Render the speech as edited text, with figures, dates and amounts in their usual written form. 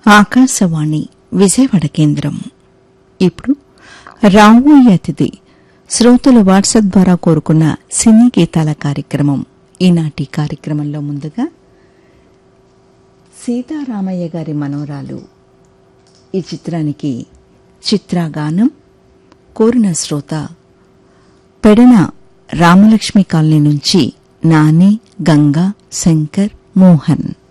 ఆకాశవాణి విజయవాడ కేంద్రం. ఇప్పుడు రాబోయే అతిథి శ్రోతలు వాట్సాప్ ద్వారా కోరుకున్న సినీ గీతాల కార్యక్రమం. ఈనాటి కార్యక్రమంలో ముందుగా సీతారామయ్య గారి మనవరాలు ఈ చిత్రానికి చిత్రగానం కోరిన శ్రోత పెడన రామలక్ష్మి కాలనీ నుంచి నాని, గంగా, శంకర్, మోహన్.